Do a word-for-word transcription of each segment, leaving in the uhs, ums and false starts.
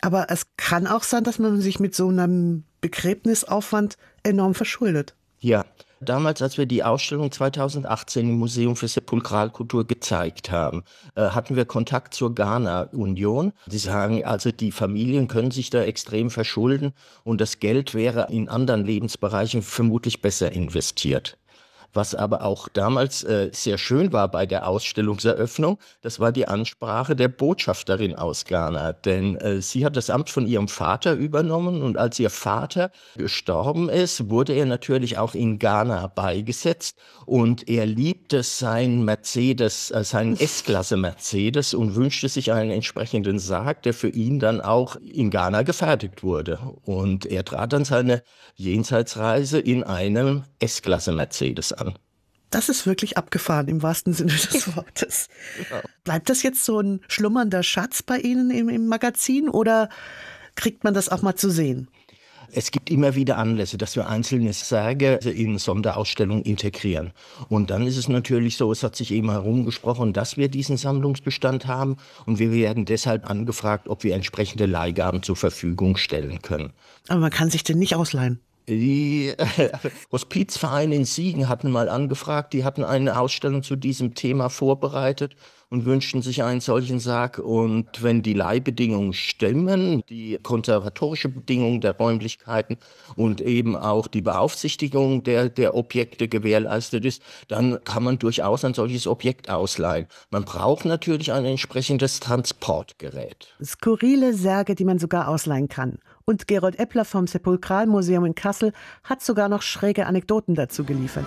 Aber es kann auch sein, dass man sich mit so einem Begräbnisaufwand enorm verschuldet. Ja, damals, als wir die Ausstellung zweitausendachtzehn im Museum für Sepulkralkultur gezeigt haben, äh, hatten wir Kontakt zur Ghana-Union. Die sagen, also die Familien können sich da extrem verschulden und das Geld wäre in anderen Lebensbereichen vermutlich besser investiert. Was aber auch damals äh, sehr schön war bei der Ausstellungseröffnung, das war die Ansprache der Botschafterin aus Ghana. Denn äh, sie hat das Amt von ihrem Vater übernommen und als ihr Vater gestorben ist, wurde er natürlich auch in Ghana beigesetzt. Und er liebte seinen Mercedes, äh, seinen S-Klasse Mercedes und wünschte sich einen entsprechenden Sarg, der für ihn dann auch in Ghana gefertigt wurde. Und er trat dann seine Jenseitsreise in einem S-Klasse Mercedes an. Das ist wirklich abgefahren im wahrsten Sinne des Wortes. Genau. Bleibt das jetzt so ein schlummernder Schatz bei Ihnen im, im Magazin oder kriegt man das auch mal zu sehen? Es gibt immer wieder Anlässe, dass wir einzelne Särge in Sonderausstellungen integrieren. Und dann ist es natürlich so, es hat sich eben herumgesprochen, dass wir diesen Sammlungsbestand haben. Und wir werden deshalb angefragt, ob wir entsprechende Leihgaben zur Verfügung stellen können. Aber man kann sich den nicht ausleihen. Die äh, Hospizvereine in Siegen hatten mal angefragt, die hatten eine Ausstellung zu diesem Thema vorbereitet und wünschten sich einen solchen Sarg. Und wenn die Leihbedingungen stimmen, die konservatorische Bedingungen der Räumlichkeiten und eben auch die Beaufsichtigung der, der Objekte gewährleistet ist, dann kann man durchaus ein solches Objekt ausleihen. Man braucht natürlich ein entsprechendes Transportgerät. Skurrile Särge, die man sogar ausleihen kann. Und Gerold Eppler vom Sepulkralmuseum in Kassel hat sogar noch schräge Anekdoten dazu geliefert.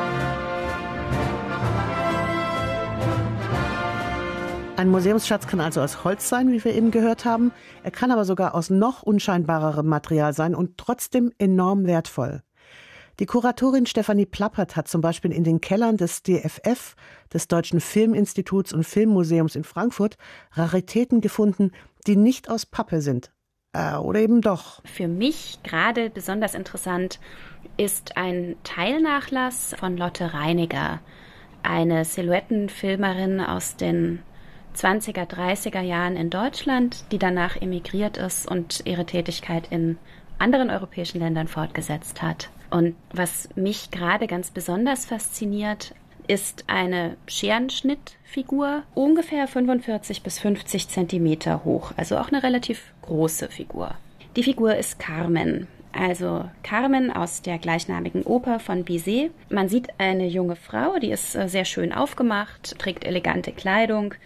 Ein Museumsschatz kann also aus Holz sein, wie wir eben gehört haben. Er kann aber sogar aus noch unscheinbarerem Material sein und trotzdem enorm wertvoll. Die Kuratorin Stefanie Plappert hat zum Beispiel in den Kellern des D F F, des Deutschen Filminstituts und Filmmuseums in Frankfurt, Raritäten gefunden, die nicht aus Pappe sind. Äh, oder eben doch. Für mich gerade besonders interessant ist ein Teilnachlass von Lotte Reiniger, eine Silhouettenfilmerin aus den zwanziger, dreißiger Jahren in Deutschland, die danach emigriert ist und ihre Tätigkeit in anderen europäischen Ländern fortgesetzt hat. Und was mich gerade ganz besonders fasziniert, ist eine Scherenschnittfigur, ungefähr fünfundvierzig bis fünfzig Zentimeter hoch, also auch eine relativ große Figur. Die Figur ist Carmen, also Carmen aus der gleichnamigen Oper von Bizet. Man sieht eine junge Frau, die ist sehr schön aufgemacht, trägt elegante Kleidung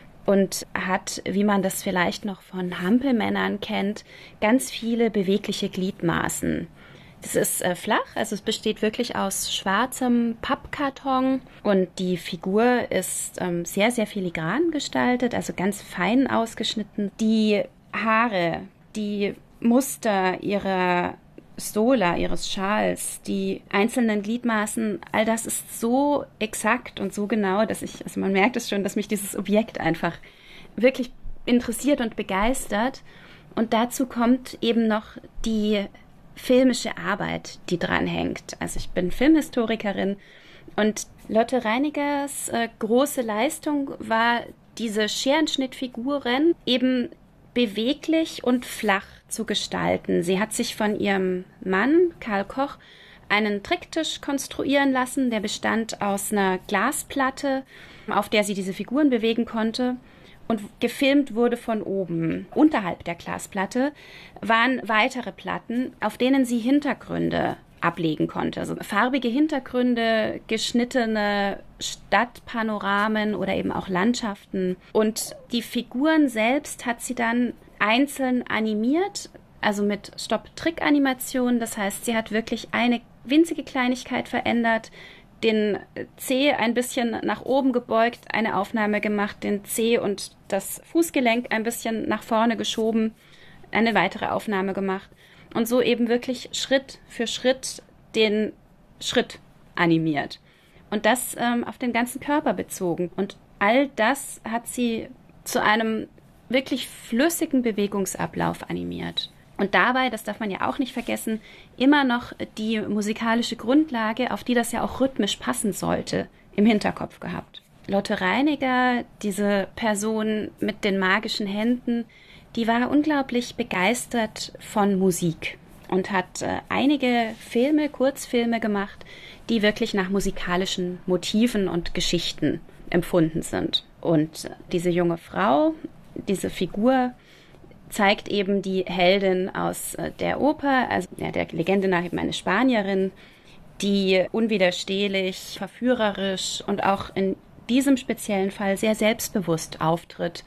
und hat, wie man das vielleicht noch von Hampelmännern kennt, ganz viele bewegliche Gliedmaßen. Es ist äh, flach, also es besteht wirklich aus schwarzem Pappkarton und die Figur ist ähm, sehr, sehr filigran gestaltet, also ganz fein ausgeschnitten. Die Haare, die Muster ihrer Stola, ihres Schals, die einzelnen Gliedmaßen, all das ist so exakt und so genau, dass ich, also man merkt es schon, dass mich dieses Objekt einfach wirklich interessiert und begeistert. Und dazu kommt eben noch die filmische Arbeit, die dran hängt. Also ich bin Filmhistorikerin und Lotte Reinigers äh, große Leistung war, diese Scherenschnittfiguren eben beweglich und flach zu gestalten. Sie hat sich von ihrem Mann, Karl Koch, einen Tricktisch konstruieren lassen, der bestand aus einer Glasplatte, auf der sie diese Figuren bewegen konnte. Und gefilmt wurde von oben. Unterhalb der Glasplatte waren weitere Platten, auf denen sie Hintergründe ablegen konnte. Also farbige Hintergründe, geschnittene Stadtpanoramen oder eben auch Landschaften. Und die Figuren selbst hat sie dann einzeln animiert, also mit Stopp-Trick-Animation. Das heißt, sie hat wirklich eine winzige Kleinigkeit verändert, den Zeh ein bisschen nach oben gebeugt, eine Aufnahme gemacht, den Zeh und das Fußgelenk ein bisschen nach vorne geschoben, eine weitere Aufnahme gemacht und so eben wirklich Schritt für Schritt den Schritt animiert. Und das ähm, auf den ganzen Körper bezogen. Und all das hat sie zu einem wirklich flüssigen Bewegungsablauf animiert. Und dabei, das darf man ja auch nicht vergessen, immer noch die musikalische Grundlage, auf die das ja auch rhythmisch passen sollte, im Hinterkopf gehabt. Lotte Reiniger, diese Person mit den magischen Händen, die war unglaublich begeistert von Musik und hat äh, einige Filme, Kurzfilme gemacht, die wirklich nach musikalischen Motiven und Geschichten empfunden sind. Und diese junge Frau, diese Figur, zeigt eben die Heldin aus der Oper, also ja, der Legende nach eben eine Spanierin, die unwiderstehlich, verführerisch und auch in diesem speziellen Fall sehr selbstbewusst auftritt,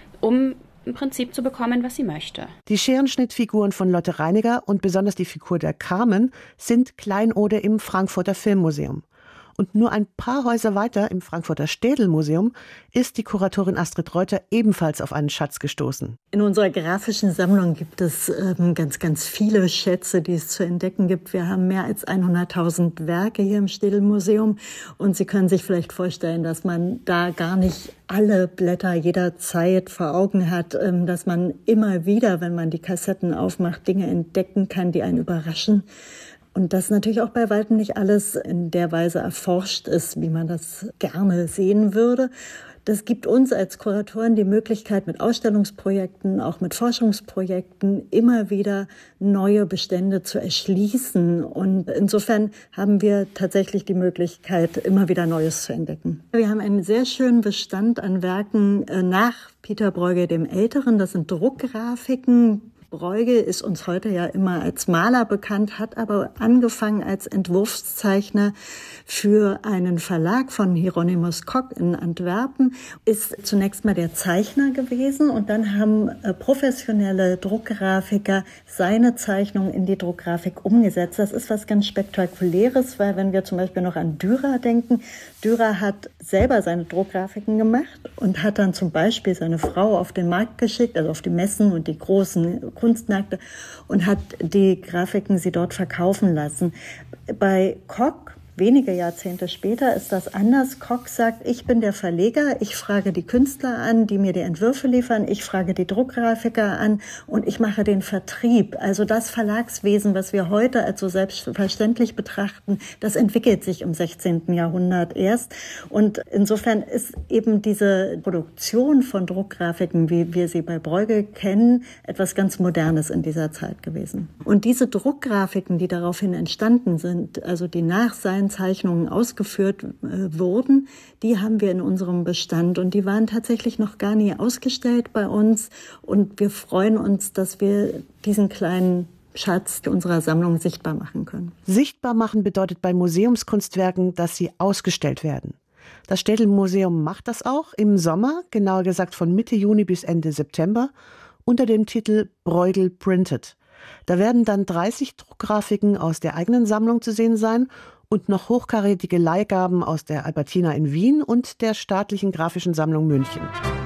um im Prinzip zu bekommen, was sie möchte. Die Scherenschnittfiguren von Lotte Reiniger und besonders die Figur der Carmen sind Kleinode im Frankfurter Filmmuseum. Und nur ein paar Häuser weiter im Frankfurter Städel-Museum ist die Kuratorin Astrid Reuter ebenfalls auf einen Schatz gestoßen. In unserer grafischen Sammlung gibt es ähm, ganz, ganz viele Schätze, die es zu entdecken gibt. Wir haben mehr als hunderttausend Werke hier im Städel-Museum. Und Sie können sich vielleicht vorstellen, dass man da gar nicht alle Blätter jederzeit vor Augen hat, ähm, dass man immer wieder, wenn man die Kassetten aufmacht, Dinge entdecken kann, die einen überraschen. Und dass natürlich auch bei weitem nicht alles in der Weise erforscht ist, wie man das gerne sehen würde. Das gibt uns als Kuratoren die Möglichkeit, mit Ausstellungsprojekten, auch mit Forschungsprojekten immer wieder neue Bestände zu erschließen. Und insofern haben wir tatsächlich die Möglichkeit, immer wieder Neues zu entdecken. Wir haben einen sehr schönen Bestand an Werken nach Peter Bruegel dem Älteren. Das sind Druckgrafiken. Bruegel ist uns heute ja immer als Maler bekannt, hat aber angefangen als Entwurfszeichner für einen Verlag von Hieronymus Kock in Antwerpen, ist zunächst mal der Zeichner gewesen und dann haben professionelle Druckgrafiker seine Zeichnung in die Druckgrafik umgesetzt. Das ist was ganz Spektakuläres, weil wenn wir zum Beispiel noch an Dürer denken, Dürer hat selber seine Druckgrafiken gemacht und hat dann zum Beispiel seine Frau auf den Markt geschickt, also auf die Messen und die großen Kunstmärkte und hat die Grafiken sie dort verkaufen lassen. Bei Kock, wenige Jahrzehnte später, ist das anders. Kock sagt, ich bin der Verleger, ich frage die Künstler an, die mir die Entwürfe liefern, ich frage die Druckgrafiker an und ich mache den Vertrieb. Also das Verlagswesen, was wir heute als so selbstverständlich betrachten, das entwickelt sich im sechzehnten Jahrhundert erst. Und insofern ist eben diese Produktion von Druckgrafiken, wie wir sie bei Bruegel kennen, etwas ganz Modernes in dieser Zeit gewesen. Und diese Druckgrafiken, die daraufhin entstanden sind, also die nach seinen Zeichnungen ausgeführt äh, wurden, die haben wir in unserem Bestand und die waren tatsächlich noch gar nie ausgestellt bei uns und wir freuen uns, dass wir diesen kleinen Schatz unserer Sammlung sichtbar machen können. Sichtbar machen bedeutet bei Museumskunstwerken, dass sie ausgestellt werden. Das Städel-Museum macht das auch im Sommer, genauer gesagt von Mitte Juni bis Ende September, unter dem Titel Bruegel Printed. Da werden dann dreißig Druckgrafiken aus der eigenen Sammlung zu sehen sein und noch hochkarätige Leihgaben aus der Albertina in Wien und der Staatlichen Grafischen Sammlung München.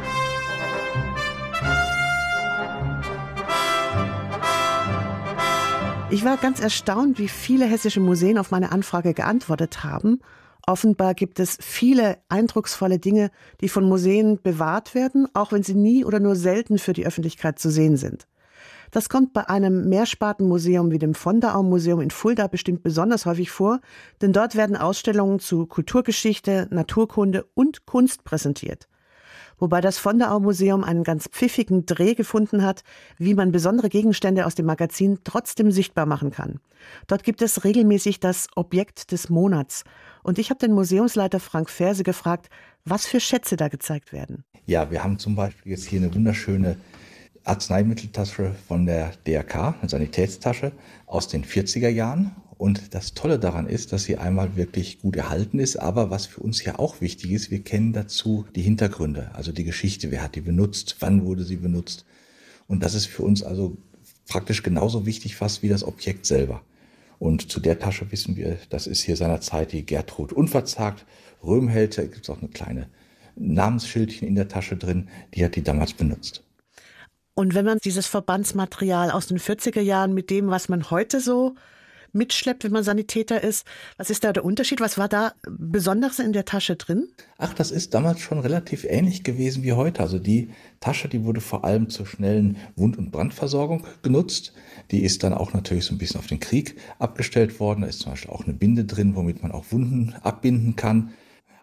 Ich war ganz erstaunt, wie viele hessische Museen auf meine Anfrage geantwortet haben. Offenbar gibt es viele eindrucksvolle Dinge, die von Museen bewahrt werden, auch wenn sie nie oder nur selten für die Öffentlichkeit zu sehen sind. Das kommt bei einem Mehrspartenmuseum wie dem Vonderau-Museum in Fulda bestimmt besonders häufig vor, denn dort werden Ausstellungen zu Kulturgeschichte, Naturkunde und Kunst präsentiert. Wobei das Vonderau-Museum einen ganz pfiffigen Dreh gefunden hat, wie man besondere Gegenstände aus dem Magazin trotzdem sichtbar machen kann. Dort gibt es regelmäßig das Objekt des Monats. Und ich habe den Museumsleiter Frank Ferse gefragt, was für Schätze da gezeigt werden. Ja, wir haben zum Beispiel jetzt hier eine wunderschöne Arzneimitteltasche von der D R K, eine Sanitätstasche aus den vierziger Jahren. Und das Tolle daran ist, dass sie einmal wirklich gut erhalten ist, aber was für uns ja auch wichtig ist, wir kennen dazu die Hintergründe, also die Geschichte, wer hat die benutzt, wann wurde sie benutzt. Und das ist für uns also praktisch genauso wichtig fast wie das Objekt selber. Und zu der Tasche wissen wir, das ist hier seinerzeit die Gertrud Unverzagt Röhmheld, da gibt es auch eine kleine Namensschildchen in der Tasche drin, die hat die damals benutzt. Und wenn man dieses Verbandsmaterial aus den vierziger Jahren mit dem, was man heute so mitschleppt, wenn man Sanitäter ist, was ist da der Unterschied? Was war da Besonderes in der Tasche drin? Ach, das ist damals schon relativ ähnlich gewesen wie heute. Also die Tasche, die wurde vor allem zur schnellen Wund- und Brandversorgung genutzt. Die ist dann auch natürlich so ein bisschen auf den Krieg abgestellt worden. Da ist zum Beispiel auch eine Binde drin, womit man auch Wunden abbinden kann.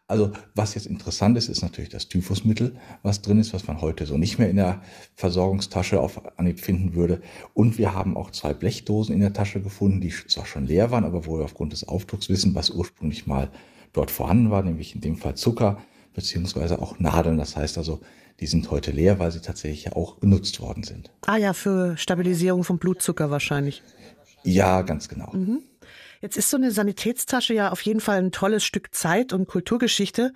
Also was jetzt interessant ist, ist natürlich das Typhusmittel, was drin ist, was man heute so nicht mehr in der Versorgungstasche auf Anhieb finden würde. Und wir haben auch zwei Blechdosen in der Tasche gefunden, die zwar schon leer waren, aber wo wir aufgrund des Aufdrucks wissen, was ursprünglich mal dort vorhanden war, nämlich in dem Fall Zucker beziehungsweise auch Nadeln. Das heißt also, die sind heute leer, weil sie tatsächlich ja auch benutzt worden sind. Ah ja, für Stabilisierung vom Blutzucker wahrscheinlich. Ja, ganz genau. Mhm. Jetzt ist so eine Sanitätstasche ja auf jeden Fall ein tolles Stück Zeit und Kulturgeschichte.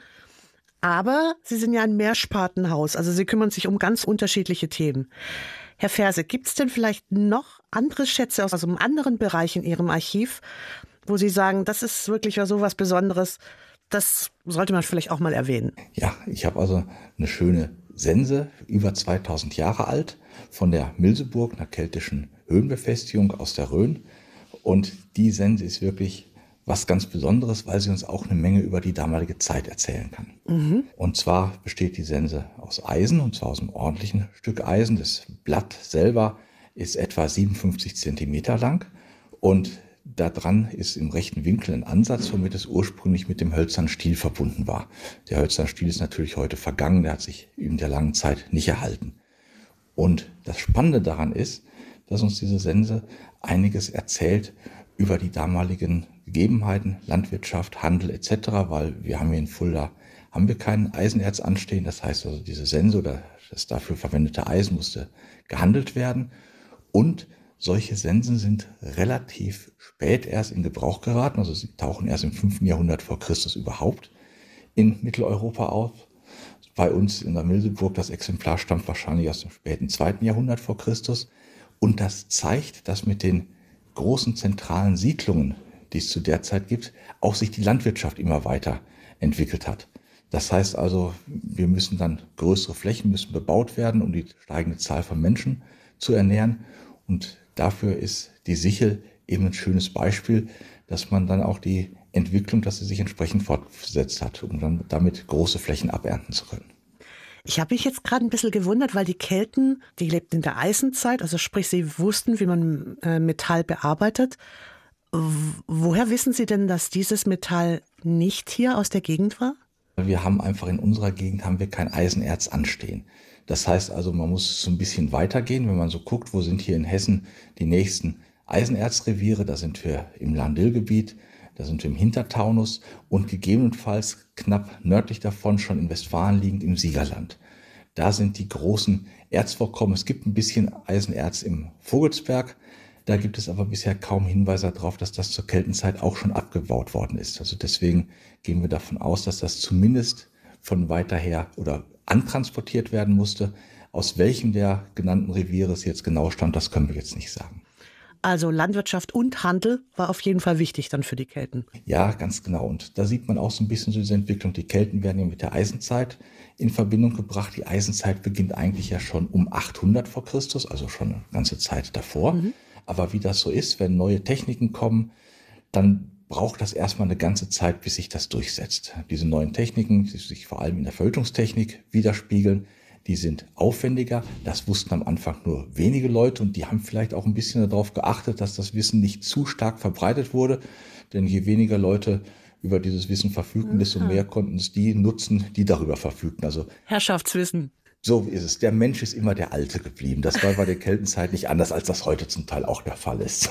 Aber Sie sind ja ein Mehrspartenhaus, also Sie kümmern sich um ganz unterschiedliche Themen. Herr Ferse, gibt es denn vielleicht noch andere Schätze aus einem anderen Bereich in Ihrem Archiv, wo Sie sagen, das ist wirklich so was Besonderes, das sollte man vielleicht auch mal erwähnen? Ja, ich habe also eine schöne Sense, über zweitausend Jahre alt, von der Milseburg, einer keltischen Höhenbefestigung aus der Rhön. Und die Sense ist wirklich was ganz Besonderes, weil sie uns auch eine Menge über die damalige Zeit erzählen kann. Mhm. Und zwar besteht die Sense aus Eisen, und zwar aus einem ordentlichen Stück Eisen. Das Blatt selber ist etwa siebenundfünfzig Zentimeter lang und da dran ist im rechten Winkel ein Ansatz, womit es ursprünglich mit dem hölzernen Stiel verbunden war. Der hölzerne Stiel ist natürlich heute vergangen, der hat sich in der langen Zeit nicht erhalten. Und das Spannende daran ist, dass uns diese Sense einiges erzählt über die damaligen Gegebenheiten, Landwirtschaft, Handel et cetera, weil wir haben hier in Fulda haben wir kein Eisenerz anstehen. Das heißt also, diese Sense oder das dafür verwendete Eisen musste gehandelt werden. Und solche Sensen sind relativ spät erst in Gebrauch geraten. Also sie tauchen erst im fünften Jahrhundert vor Christus überhaupt in Mitteleuropa auf. Bei uns in der Milseburg, das Exemplar stammt wahrscheinlich aus dem späten zweiten Jahrhundert vor Christus. Und das zeigt, dass mit den großen zentralen Siedlungen, die es zu der Zeit gibt, auch sich die Landwirtschaft immer weiter entwickelt hat. Das heißt also, wir müssen dann größere Flächen müssen bebaut werden, um die steigende Zahl von Menschen zu ernähren. Und dafür ist die Sichel eben ein schönes Beispiel, dass man dann auch die Entwicklung, dass sie sich entsprechend fortgesetzt hat, um dann damit große Flächen abernten zu können. Ich habe mich jetzt gerade ein bisschen gewundert, weil die Kelten, die lebten in der Eisenzeit, also sprich, sie wussten, wie man äh, Metall bearbeitet. W- woher wissen Sie denn, dass dieses Metall nicht hier aus der Gegend war? Wir haben einfach in unserer Gegend haben wir kein Eisenerz anstehen. Das heißt also, man muss so ein bisschen weitergehen, wenn man so guckt, wo sind hier in Hessen die nächsten Eisenerzreviere. Da sind wir im Lahn-Dill-Gebiet, da sind wir im Hintertaunus und gegebenenfalls knapp nördlich davon schon in Westfalen liegend im Siegerland. Da sind die großen Erzvorkommen. Es gibt ein bisschen Eisenerz im Vogelsberg. Da gibt es aber bisher kaum Hinweise darauf, dass das zur Keltenzeit auch schon abgebaut worden ist. Also deswegen gehen wir davon aus, dass das zumindest von weiter her oder antransportiert werden musste. Aus welchem der genannten Reviere es jetzt genau stammt, das können wir jetzt nicht sagen. Also Landwirtschaft und Handel war auf jeden Fall wichtig dann für die Kelten. Ja, ganz genau. Und da sieht man auch so ein bisschen so diese Entwicklung. Die Kelten werden ja mit der Eisenzeit in Verbindung gebracht. Die Eisenzeit beginnt eigentlich ja schon um achthundert vor Christus, also schon eine ganze Zeit davor. Mhm. Aber wie das so ist, wenn neue Techniken kommen, dann braucht das erstmal eine ganze Zeit, bis sich das durchsetzt. Diese neuen Techniken, die sich vor allem in der Verhütungstechnik widerspiegeln, die sind aufwendiger. Das wussten am Anfang nur wenige Leute und die haben vielleicht auch ein bisschen darauf geachtet, dass das Wissen nicht zu stark verbreitet wurde. Denn je weniger Leute über dieses Wissen verfügten, desto mehr konnten es die nutzen, die darüber verfügten. Also Herrschaftswissen. So ist es. Der Mensch ist immer der Alte geblieben. Das war bei der Keltenzeit nicht anders, als das heute zum Teil auch der Fall ist.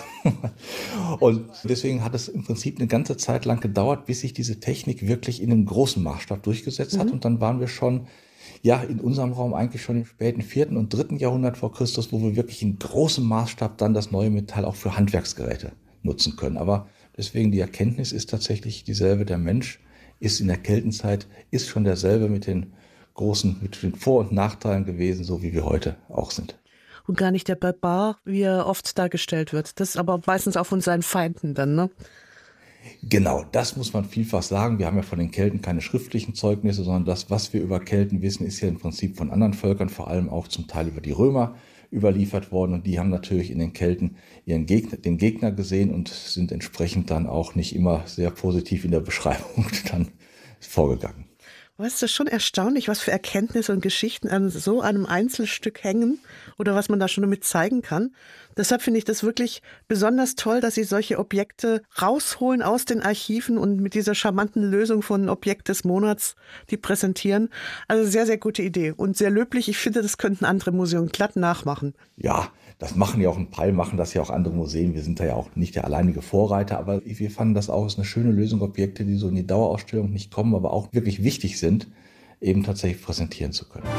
Und deswegen hat es im Prinzip eine ganze Zeit lang gedauert, bis sich diese Technik wirklich in einem großen Maßstab durchgesetzt hat. Mhm. Und dann waren wir schon, ja, in unserem Raum eigentlich schon im späten vierten und dritten Jahrhundert vor Christus, wo wir wirklich in großem Maßstab dann das neue Metall auch für Handwerksgeräte nutzen können. Aber deswegen die Erkenntnis ist tatsächlich dieselbe. Der Mensch ist in der Keltenzeit, ist schon derselbe mit den großen, mit den Vor- und Nachteilen gewesen, so wie wir heute auch sind. Und gar nicht der Barbar, wie er oft dargestellt wird. Das ist aber meistens auch von seinen Feinden dann, ne? Genau, das muss man vielfach sagen. Wir haben ja von den Kelten keine schriftlichen Zeugnisse, sondern das, was wir über Kelten wissen, ist ja im Prinzip von anderen Völkern, vor allem auch zum Teil über die Römer überliefert worden. Und die haben natürlich in den Kelten ihren Gegner, den Gegner gesehen und sind entsprechend dann auch nicht immer sehr positiv in der Beschreibung dann vorgegangen. Aber es ist schon erstaunlich, was für Erkenntnisse und Geschichten an so einem Einzelstück hängen oder was man da schon damit zeigen kann. Deshalb finde ich das wirklich besonders toll, dass Sie solche Objekte rausholen aus den Archiven und mit dieser charmanten Lösung von Objekt des Monats die präsentieren. Also sehr, sehr gute Idee und sehr löblich. Ich finde, das könnten andere Museen glatt nachmachen. Ja, das machen ja auch ein Teil, machen das ja auch andere Museen. Wir sind da ja auch nicht der alleinige Vorreiter, aber wir fanden das auch ist eine schöne Lösung, Objekte, die so in die Dauerausstellung nicht kommen, aber auch wirklich wichtig sind, eben tatsächlich präsentieren zu können.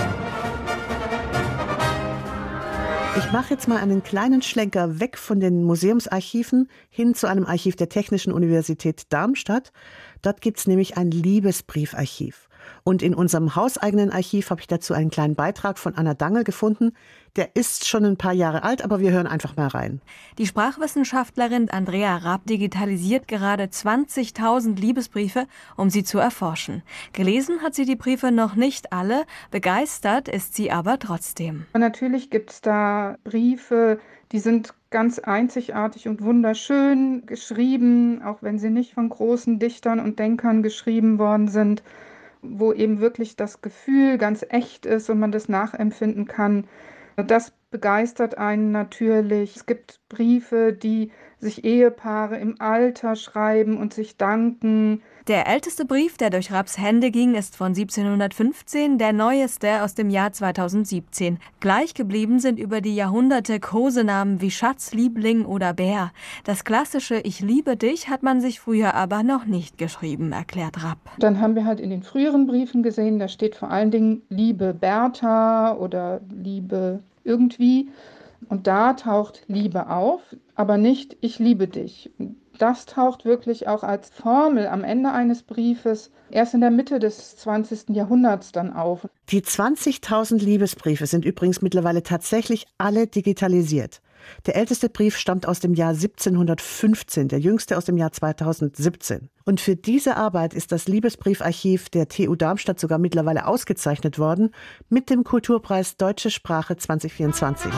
Ich mache jetzt mal einen kleinen Schlenker weg von den Museumsarchiven hin zu einem Archiv der Technischen Universität Darmstadt. Dort gibt es nämlich ein Liebesbriefarchiv. Und in unserem hauseigenen Archiv habe ich dazu einen kleinen Beitrag von Anna Dangel gefunden. Der ist schon ein paar Jahre alt, aber wir hören einfach mal rein. Die Sprachwissenschaftlerin Andrea Rapp digitalisiert gerade zwanzigtausend Liebesbriefe, um sie zu erforschen. Gelesen hat sie die Briefe noch nicht alle, begeistert ist sie aber trotzdem. Und natürlich gibt es da Briefe, die sind ganz einzigartig und wunderschön geschrieben, auch wenn sie nicht von großen Dichtern und Denkern geschrieben worden sind, wo eben wirklich das Gefühl ganz echt ist und man das nachempfinden kann. Das begeistert einen natürlich. Es gibt Briefe, die sich Ehepaare im Alter schreiben und sich danken. Der älteste Brief, der durch Rapps Hände ging, ist von siebzehnhundertfünfzehn, der neueste aus dem Jahr zweitausendsiebzehn. Gleich geblieben sind über die Jahrhunderte Kosenamen wie Schatz, Liebling oder Bär. Das klassische Ich liebe dich hat man sich früher aber noch nicht geschrieben, erklärt Rapp. Dann haben wir halt in den früheren Briefen gesehen, da steht vor allen Dingen Liebe Bertha oder Liebe irgendwie. Und da taucht Liebe auf, aber nicht Ich liebe dich. Das taucht wirklich auch als Formel am Ende eines Briefes erst in der Mitte des zwanzigsten Jahrhunderts dann auf. Die zwanzigtausend Liebesbriefe sind übrigens mittlerweile tatsächlich alle digitalisiert. Der älteste Brief stammt aus dem Jahr siebzehnhundertfünfzehn, der jüngste aus dem Jahr zweitausendsiebzehn. Und für diese Arbeit ist das Liebesbriefarchiv der T U Darmstadt sogar mittlerweile ausgezeichnet worden mit dem Kulturpreis Deutsche Sprache zwanzig vierundzwanzig.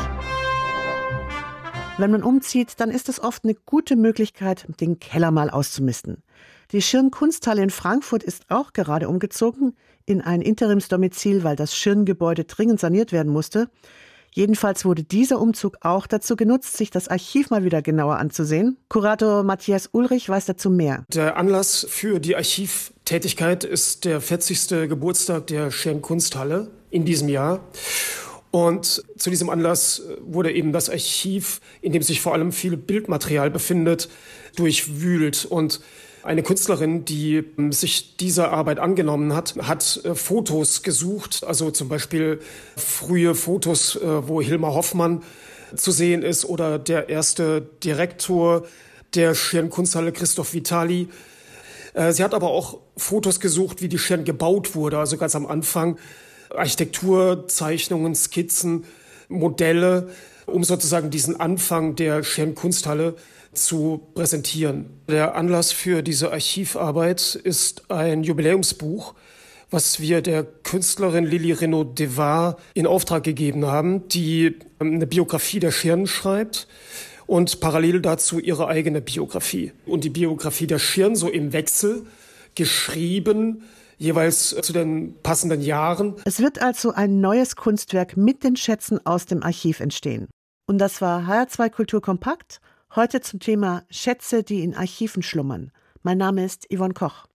Wenn man umzieht, dann ist es oft eine gute Möglichkeit, den Keller mal auszumisten. Die Schirn-Kunsthalle in Frankfurt ist auch gerade umgezogen in ein Interimsdomizil, weil das Schirn-Gebäude dringend saniert werden musste. Jedenfalls wurde dieser Umzug auch dazu genutzt, sich das Archiv mal wieder genauer anzusehen. Kurator Matthias Ulrich weiß dazu mehr. Der Anlass für die Archivtätigkeit ist der vierzigste Geburtstag der Schirn-Kunsthalle in diesem Jahr. Und zu diesem Anlass wurde eben das Archiv, in dem sich vor allem viel Bildmaterial befindet, durchwühlt. Und eine Künstlerin, die sich dieser Arbeit angenommen hat, hat Fotos gesucht, also zum Beispiel frühe Fotos, wo Hilmar Hoffmann zu sehen ist oder der erste Direktor der Schirn-Kunsthalle, Christoph Vitali. Sie hat aber auch Fotos gesucht, wie die Schirn gebaut wurde, also ganz am Anfang. Architekturzeichnungen, Skizzen, Modelle, um sozusagen diesen Anfang der Schirn-Kunsthalle zu präsentieren. Der Anlass für diese Archivarbeit ist ein Jubiläumsbuch, was wir der Künstlerin Lili Renaud-Devar in Auftrag gegeben haben, die eine Biografie der Schirn schreibt und parallel dazu ihre eigene Biografie. Und die Biografie der Schirn so im Wechsel geschrieben, jeweils zu den passenden Jahren. Es wird also ein neues Kunstwerk mit den Schätzen aus dem Archiv entstehen. Und das war H R zwei Kultur Kompakt, heute zum Thema Schätze, die in Archiven schlummern. Mein Name ist Yvonne Koch.